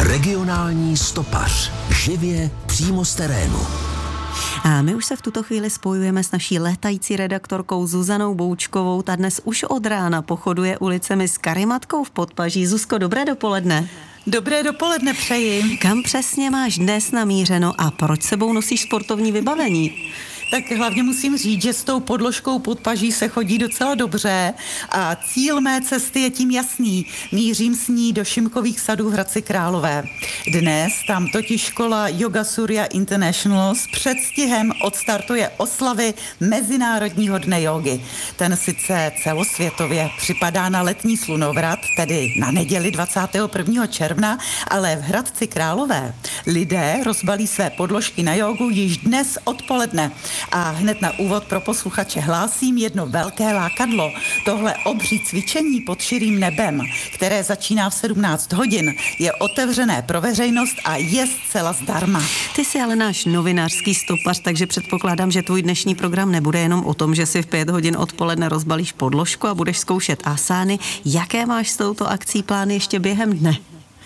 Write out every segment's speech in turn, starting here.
Regionální stopař. Živě přímo z terénu. A my už se v tuto chvíli spojujeme s naší létající redaktorkou Zuzanou Boučkovou. Ta dnes už od rána pochoduje ulicemi s karimatkou v podpaží. Zuzko, dobré dopoledne. Dobré dopoledne přeji. Kam přesně máš dnes namířeno a proč sebou nosíš sportovní vybavení? Tak hlavně musím říct, že s tou podložkou podpaží se chodí docela dobře a cíl mé cesty je tím jasný. Mířím s ní do Šimkových sadů v Hradci Králové. Dnes tam totiž škola Yoga Surya International s předstihem odstartuje oslavy Mezinárodního dne jógy. Ten sice celosvětově připadá na letní slunovrat, tedy na neděli 21. června, ale v Hradci Králové lidé rozbalí své podložky na jógu již dnes odpoledne. A hned na úvod pro posluchače hlásím jedno velké lákadlo. Tohle obří cvičení pod širým nebem, které začíná v 17 hodin, je otevřené pro veřejnost a je zcela zdarma. Ty jsi ale náš novinářský stopař, takže předpokládám, že tvůj dnešní program nebude jenom o tom, že si v 5 hodin odpoledne rozbalíš podložku a budeš zkoušet asány. Jaké máš s touto akcí plány ještě během dne?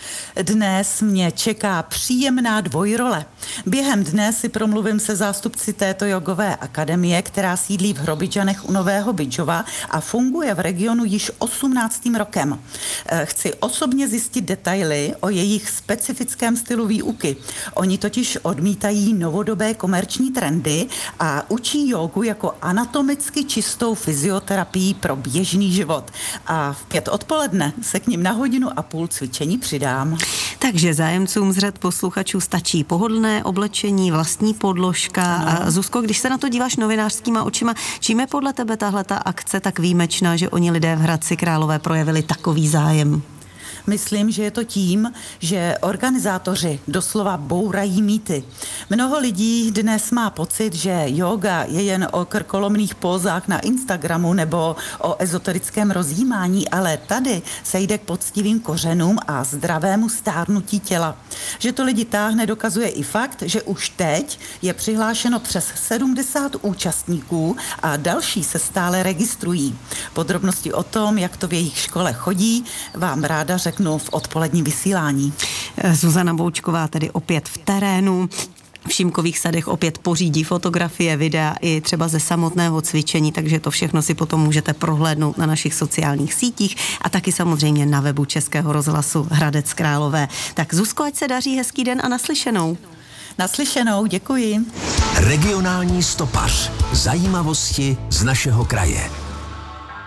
Dnes mě čeká příjemná dvojrole. Během dne si promluvím se zástupci této jogové akademie, která sídlí v Hrobidžanech u Nového Bydžova a funguje v regionu již 18. rokem. Chci osobně zjistit detaily o jejich specifickém stylu výuky. Oni totiž odmítají novodobé komerční trendy a učí jogu jako anatomicky čistou fyzioterapii pro běžný život. A v 5 odpoledne se k nim na 1,5 hodiny cvičení přidám. Takže zájemcům z řad posluchačů stačí pohodlné oblečení, vlastní podložka. No. A Zuzko, když se na to díváš novinářskýma očima, čím je podle tebe tahleta akce tak výjimečná, že oni lidé v Hradci Králové projevili takový zájem? Myslím, že je to tím, že organizátoři doslova bourají mýty. Mnoho lidí dnes má pocit, že yoga je jen o krkolomných pózách na Instagramu nebo o ezoterickém rozjímání, ale tady se jde k poctivým kořenům a zdravému stárnutí těla. Že to lidi táhne, dokazuje i fakt, že už teď je přihlášeno přes 70 účastníků a další se stále registrují. Podrobnosti o tom, jak to v jejich škole chodí, vám ráda řeknu v odpoledním vysílání. Zuzana Boučková tedy opět v terénu. V Šimkových sadech opět pořídí fotografie, videa i třeba ze samotného cvičení, takže to všechno si potom můžete prohlédnout na našich sociálních sítích a taky samozřejmě na webu Českého rozhlasu Hradec Králové. Tak Zuzko, ať se daří, hezký den a naslyšenou. Naslyšenou, děkuji. Regionální stopař. Zajímavosti z našeho kraje.